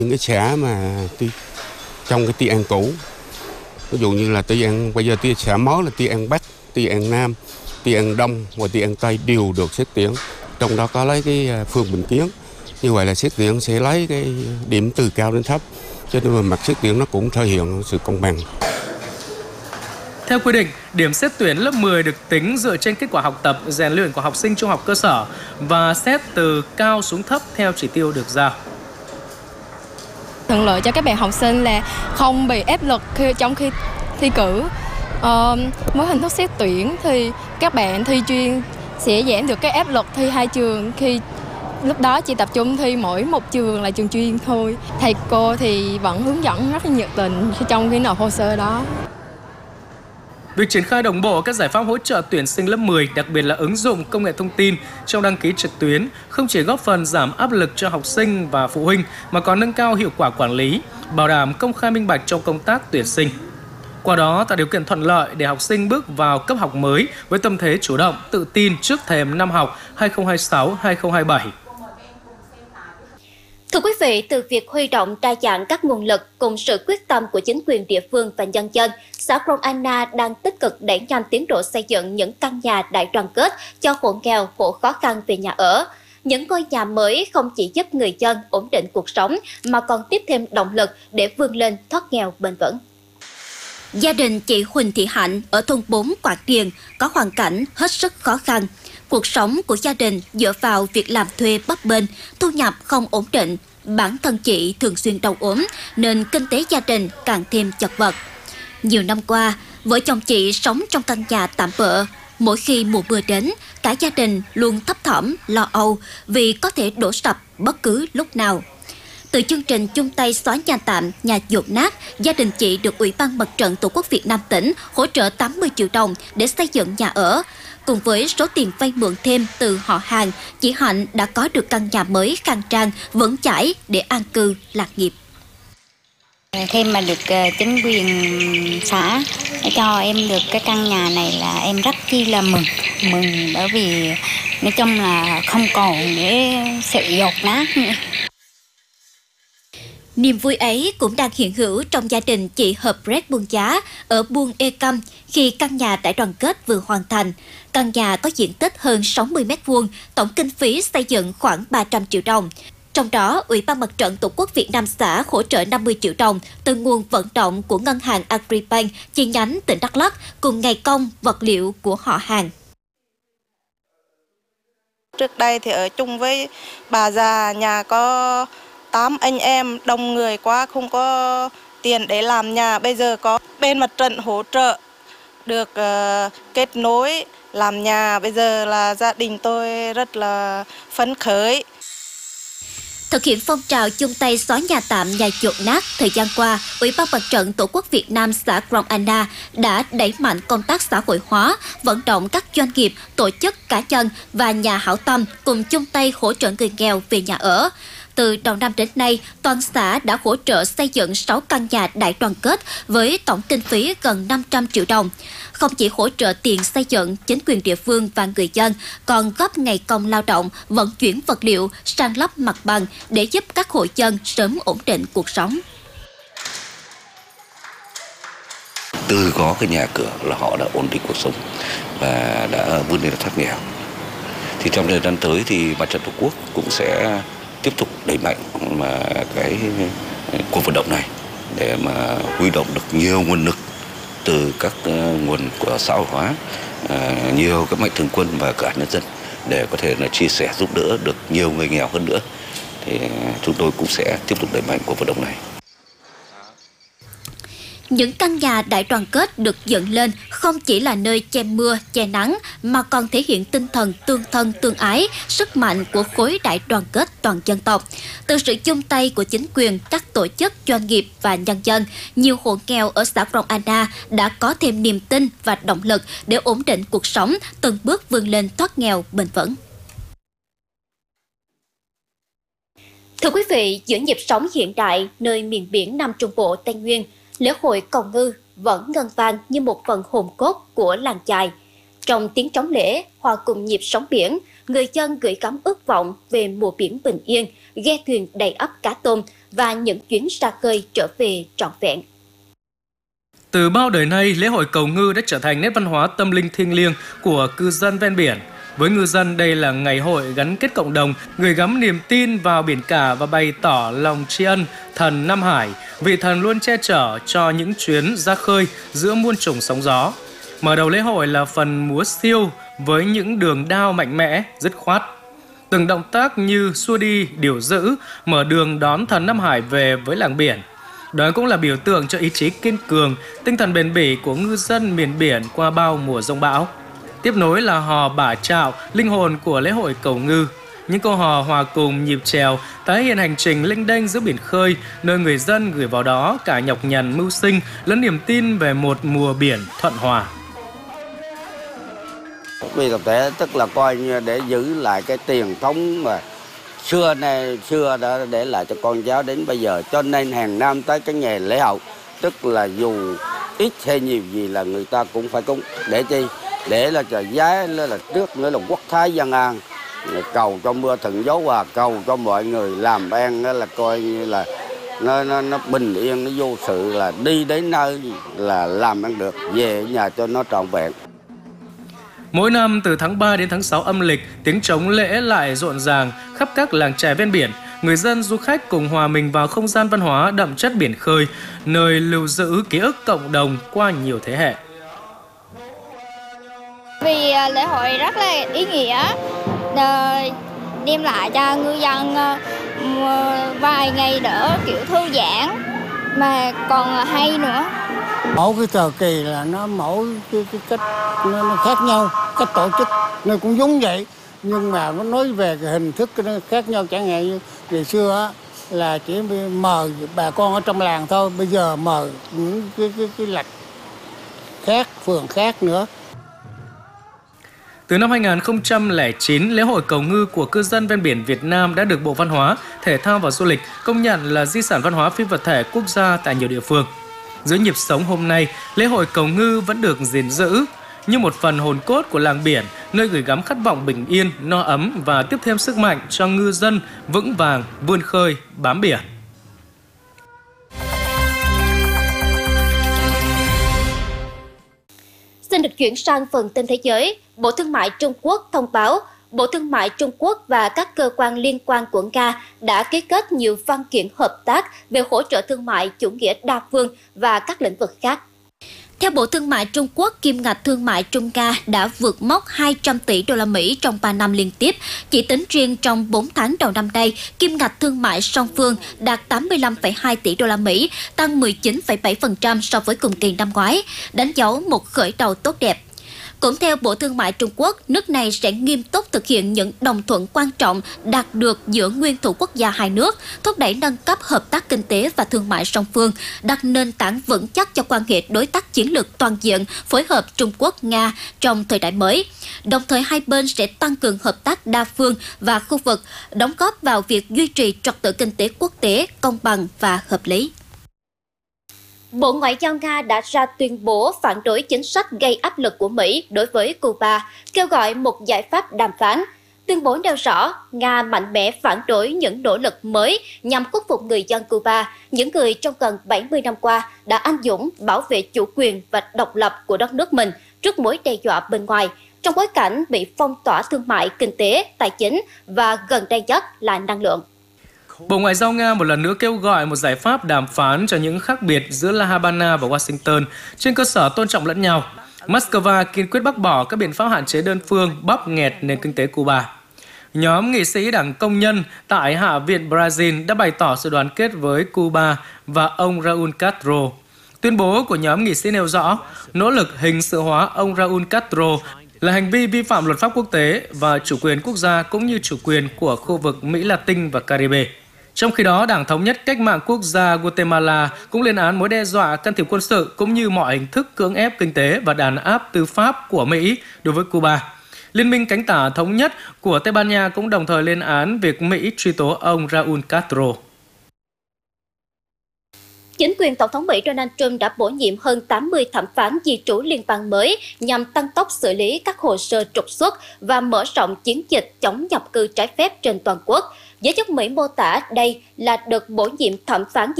Những cái xã mà trong cái Tuy An cũ, ví dụ như là Tuy An bây giờ xã mới là Tuy An Bắc, Tuy An Nam, Tuy An Đông và Tuy An Tây đều được xét tuyển. Trong đó có lấy cái phường Bình Kiến. Như vậy là xét tuyển sẽ lấy cái điểm từ cao đến thấp, cho nên mà mặt xét tuyển nó cũng thể hiện sự công bằng. Theo quy định, điểm xét tuyển lớp 10 được tính dựa trên kết quả học tập, rèn luyện của học sinh trung học cơ sở và xét từ cao xuống thấp theo chỉ tiêu được giao. Thuận lợi cho các bạn học sinh là không bị áp lực trong khi thi cử. Với hình thức xét tuyển thì các bạn thi chuyên sẽ giảm được cái áp lực thi hai trường, khi lúc đó chỉ tập trung thi mỗi một trường là trường chuyên thôi. Thầy cô thì vẫn hướng dẫn rất là nhiệt tình trong cái nộp hồ sơ đó. Việc triển khai đồng bộ các giải pháp hỗ trợ tuyển sinh lớp 10, đặc biệt là ứng dụng công nghệ thông tin trong đăng ký trực tuyến, không chỉ góp phần giảm áp lực cho học sinh và phụ huynh mà còn nâng cao hiệu quả quản lý, bảo đảm công khai minh bạch trong công tác tuyển sinh. Qua đó tạo điều kiện thuận lợi để học sinh bước vào cấp học mới với tâm thế chủ động, tự tin trước thềm năm học 2026-2027. Thưa quý vị, từ việc huy động đa dạng các nguồn lực cùng sự quyết tâm của chính quyền địa phương và nhân dân, xã Krông Anna đang tích cực đẩy nhanh tiến độ xây dựng những căn nhà đại đoàn kết cho hộ nghèo, hộ khó khăn về nhà ở. Những ngôi nhà mới không chỉ giúp người dân ổn định cuộc sống mà còn tiếp thêm động lực để vươn lên thoát nghèo bền vững. Gia đình chị Huỳnh Thị Hạnh ở thôn 4 Quảng Điền có hoàn cảnh hết sức khó khăn. Cuộc sống của gia đình dựa vào việc làm thuê bấp bênh, thu nhập không ổn định. Bản thân chị thường xuyên đau ốm nên kinh tế gia đình càng thêm chật vật. Nhiều năm qua, vợ chồng chị sống trong căn nhà tạm bợ. Mỗi khi mùa mưa đến, cả gia đình luôn thấp thỏm, lo âu vì có thể đổ sập bất cứ lúc nào. Từ chương trình chung tay xóa nhà tạm, nhà dột nát, gia đình chị được Ủy ban Mặt trận Tổ quốc Việt Nam tỉnh hỗ trợ 80 triệu đồng để xây dựng nhà ở. Cùng với số tiền vay mượn thêm từ họ hàng, chị Hạnh đã có được căn nhà mới khang trang, vững chãi để an cư lạc nghiệp. Thêm mà được chính quyền xã cho em được cái căn nhà này là em rất chi là mừng bởi vì nói chung là không còn để sự dột nát nữa. Niềm vui ấy cũng đang hiện hữu trong gia đình chị Hợp Rét Buôn Giá ở Buôn Ê Căm khi căn nhà đại đoàn kết vừa hoàn thành. Căn nhà có diện tích hơn 60 m², tổng kinh phí xây dựng khoảng 300 triệu đồng. Trong đó, Ủy ban Mặt trận Tổ quốc Việt Nam xã hỗ trợ 50 triệu đồng từ nguồn vận động của Ngân hàng Agribank chi nhánh tỉnh Đắk Lắk cùng ngày công vật liệu của họ hàng. Trước đây thì ở chung với bà già, nhà có 8 anh em, đông người quá không có tiền để làm nhà. Bây giờ có bên mặt trận hỗ trợ được kết nối làm nhà. Bây giờ là gia đình tôi rất là phấn khởi. Thực hiện phong trào chung tay xóa nhà tạm, nhà dột nát thời gian qua, Ủy ban Mặt trận Tổ quốc Việt Nam xã Krông Anna đã đẩy mạnh công tác xã hội hóa, vận động các doanh nghiệp, tổ chức cá nhân và nhà hảo tâm cùng chung tay hỗ trợ người nghèo về nhà ở. Từ đầu năm đến nay, toàn xã đã hỗ trợ xây dựng 6 căn nhà đại đoàn kết với tổng kinh phí gần 500 triệu đồng. Không chỉ hỗ trợ tiền xây dựng, chính quyền địa phương và người dân còn góp ngày công lao động, vận chuyển vật liệu, san lấp mặt bằng để giúp các hộ dân sớm ổn định cuộc sống. Từ có cái nhà cửa là họ đã ổn định cuộc sống và đã vươn lên thoát nghèo. Thì trong thời gian tới thì Mặt trận Tổ quốc cũng sẽ tiếp tục đẩy mạnh mà cái cuộc vận động này để mà huy động được nhiều nguồn lực từ các nguồn của xã hội hóa, nhiều các mạnh thường quân và cả nhân dân để có thể là chia sẻ giúp đỡ được nhiều người nghèo hơn nữa. Thì chúng tôi cũng sẽ tiếp tục đẩy mạnh cuộc vận động này. Những căn nhà đại đoàn kết được dựng lên không chỉ là nơi che mưa, che nắng mà còn thể hiện tinh thần tương thân tương ái, sức mạnh của khối đại đoàn kết toàn dân tộc. Từ sự chung tay của chính quyền, các tổ chức, doanh nghiệp và nhân dân, nhiều hộ nghèo ở xã Krông Anna đã có thêm niềm tin và động lực để ổn định cuộc sống, từng bước vươn lên thoát nghèo bền vững. Thưa quý vị, giữa nhịp sống hiện đại nơi miền biển Nam Trung Bộ, Tây Nguyên, lễ hội cầu ngư vẫn ngân vang như một phần hồn cốt của làng chài. Trong tiếng trống lễ, hòa cùng nhịp sóng biển, người dân gửi gắm ước vọng về mùa biển bình yên, ghe thuyền đầy ắp cá tôm và những chuyến ra khơi trở về trọn vẹn. Từ bao đời nay, lễ hội cầu ngư đã trở thành nét văn hóa tâm linh thiêng liêng của cư dân ven biển. Với ngư dân, đây là ngày hội gắn kết cộng đồng, gửi gắm niềm tin vào biển cả và bày tỏ lòng tri ân thần Nam Hải, vị thần luôn che chở cho những chuyến ra khơi giữa muôn trùng sóng gió. Mở đầu lễ hội là phần múa xiêu với những đường đao mạnh mẽ, dứt khoát. Từng động tác như xua đi, điều giữ, mở đường đón thần Nam Hải về với làng biển. Đó cũng là biểu tượng cho ý chí kiên cường, tinh thần bền bỉ của ngư dân miền biển qua bao mùa giông bão. Tiếp nối là hò bả trạo, linh hồn của lễ hội cầu ngư. Những câu hò hòa cùng nhịp chèo tái hiện hành trình lênh đênh giữa biển khơi, nơi người dân gửi vào đó cả nhọc nhằn mưu sinh lẫn niềm tin về một mùa biển thuận hòa. Vì thực tế tức là coi như để giữ lại cái truyền thống mà xưa đã để lại cho con cháu đến bây giờ, cho nên hàng năm tới cái ngày lễ hội, tức là dù ít hay nhiều gì là người ta cũng phải cúng để chi, để là giá là trước nữa là quốc thái dân an, cầu cho mưa thuận gió hòa, cầu cho mọi người làm ăn là coi như là nó bình yên, nó vô sự, là đi đến nơi là làm ăn được, về nhà cho nó trọn vẹn. Mỗi năm từ tháng 3 đến tháng 6 âm lịch, tiếng trống lễ lại rộn ràng khắp các làng chài ven biển. Người dân, du khách cùng hòa mình vào không gian văn hóa đậm chất biển khơi, nơi lưu giữ ký ức cộng đồng qua nhiều thế hệ. Vì lễ hội rất là ý nghĩa, đem lại cho ngư dân vài ngày đỡ kiểu thư giãn mà còn hay nữa. Mỗi cái thời kỳ là nó mỗi cái cách nó khác nhau, cách tổ chức nó cũng giống vậy, nhưng mà nó nói về cái hình thức nó khác nhau. Chẳng hạn như ngày xưa á, là chỉ mời bà con ở trong làng thôi, bây giờ mời những cái lạch khác, phường khác nữa. Từ năm 2009, lễ hội cầu ngư của cư dân ven biển Việt Nam đã được Bộ Văn hóa, Thể thao và Du lịch công nhận là di sản văn hóa phi vật thể quốc gia tại nhiều địa phương. Giữa nhịp sống hôm nay, lễ hội cầu ngư vẫn được gìn giữ như một phần hồn cốt của làng biển, nơi gửi gắm khát vọng bình yên, no ấm và tiếp thêm sức mạnh cho ngư dân vững vàng vươn khơi, bám biển. Xin được chuyển sang phần tin thế giới. Bộ Thương mại Trung Quốc thông báo Bộ Thương mại Trung Quốc và các cơ quan liên quan của Nga đã ký kết nhiều văn kiện hợp tác về hỗ trợ thương mại chủ nghĩa đa phương và các lĩnh vực khác. Theo Bộ Thương mại Trung Quốc, kim ngạch thương mại Trung-Nga đã vượt mốc 200 tỷ đô la Mỹ trong 3 năm liên tiếp. Chỉ tính riêng trong 4 tháng đầu năm nay, kim ngạch thương mại song phương đạt 85,2 tỷ đô la Mỹ, tăng 19,7% so với cùng kỳ năm ngoái, đánh dấu một khởi đầu tốt đẹp. Cũng theo Bộ Thương mại Trung Quốc, nước này sẽ nghiêm túc thực hiện những đồng thuận quan trọng đạt được giữa nguyên thủ quốc gia hai nước, thúc đẩy nâng cấp hợp tác kinh tế và thương mại song phương, đặt nền tảng vững chắc cho quan hệ đối tác chiến lược toàn diện, phối hợp Trung Quốc-Nga trong thời đại mới. Đồng thời hai bên sẽ tăng cường hợp tác đa phương và khu vực, đóng góp vào việc duy trì trật tự kinh tế quốc tế, công bằng và hợp lý. Bộ Ngoại giao Nga đã ra tuyên bố phản đối chính sách gây áp lực của Mỹ đối với Cuba, kêu gọi một giải pháp đàm phán. Tuyên bố nêu rõ, Nga mạnh mẽ phản đối những nỗ lực mới nhằm khuất phục người dân Cuba, những người trong gần 70 năm qua đã anh dũng bảo vệ chủ quyền và độc lập của đất nước mình trước mối đe dọa bên ngoài, trong bối cảnh bị phong tỏa thương mại, kinh tế, tài chính và gần đây nhất là năng lượng. Bộ Ngoại giao Nga một lần nữa kêu gọi một giải pháp đàm phán cho những khác biệt giữa La Habana và Washington trên cơ sở tôn trọng lẫn nhau. Moscow kiên quyết bác bỏ các biện pháp hạn chế đơn phương bóp nghẹt nền kinh tế Cuba. Nhóm nghị sĩ Đảng Công nhân tại Hạ viện Brazil đã bày tỏ sự đoàn kết với Cuba và ông Raúl Castro. Tuyên bố của nhóm nghị sĩ nêu rõ, nỗ lực hình sự hóa ông Raúl Castro là hành vi vi phạm luật pháp quốc tế và chủ quyền quốc gia cũng như chủ quyền của khu vực Mỹ Latin và Caribe. Trong khi đó, Đảng Thống nhất Cách mạng Quốc gia Guatemala cũng lên án mối đe dọa can thiệp quân sự cũng như mọi hình thức cưỡng ép kinh tế và đàn áp tư pháp của Mỹ đối với Cuba. Liên minh Cánh tả Thống nhất của Tây Ban Nha cũng đồng thời lên án việc Mỹ truy tố ông Raúl Castro. Chính quyền Tổng thống Mỹ Donald Trump đã bổ nhiệm hơn 80 thẩm phán di trú liên bang mới nhằm tăng tốc xử lý các hồ sơ trục xuất và mở rộng chiến dịch chống nhập cư trái phép trên toàn quốc. Giới chức Mỹ mô tả đây là đợt bổ nhiệm thẩm phán